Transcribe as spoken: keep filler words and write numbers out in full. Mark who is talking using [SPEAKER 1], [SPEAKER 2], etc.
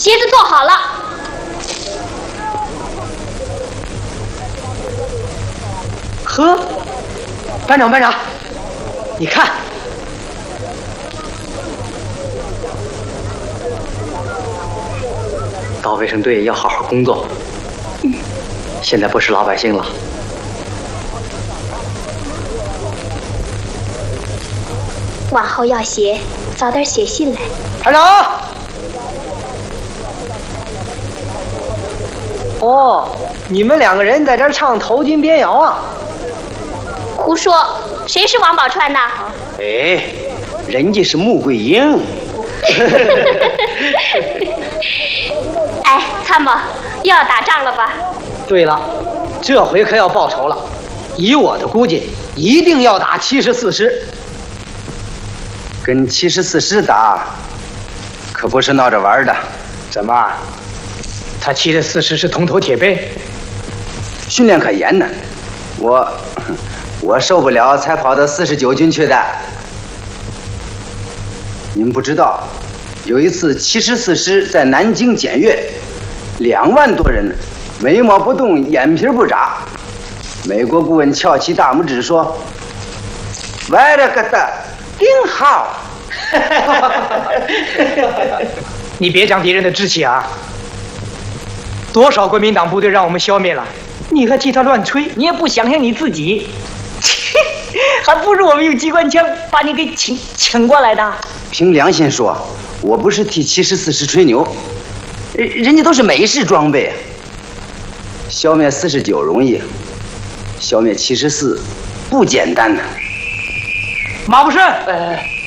[SPEAKER 1] 鞋子做好了。
[SPEAKER 2] 呵，班长班长，你看，到卫生队要好好工作。嗯，现在不是老百姓了。
[SPEAKER 1] 往后要写，早点写信来。
[SPEAKER 2] 班长。哦，你们两个人在这儿唱《头巾编谣》啊？
[SPEAKER 1] 胡说，谁是王宝钏的？
[SPEAKER 3] 哎，人家是穆桂英。
[SPEAKER 1] 哎，参谋，又要打仗了吧？
[SPEAKER 2] 对了，这回可要报仇了。以我的估计，一定要打七十四师。
[SPEAKER 3] 跟七十四师打，可不是闹着玩的。
[SPEAKER 2] 怎么？他七十四师是铜头铁背，
[SPEAKER 3] 训练可严呢。我我受不了，才跑到四十九军去的。您不知道，有一次七十四师在南京检阅，两万多人，眉毛不动，眼皮不眨。美国顾问翘起大拇指说：“歪了个的，挺好。”
[SPEAKER 2] 你别长敌人的志气啊！多少国民党部队让我们消灭了，你还替他乱吹？你也不想想你自己，还不如我们用机关枪把你给请请过来的。
[SPEAKER 3] 凭良心说，我不是替七十四师吹牛，人家都是美式装备，消灭四十九容易，消灭七十四不简单呢。
[SPEAKER 2] 马不顺，呃。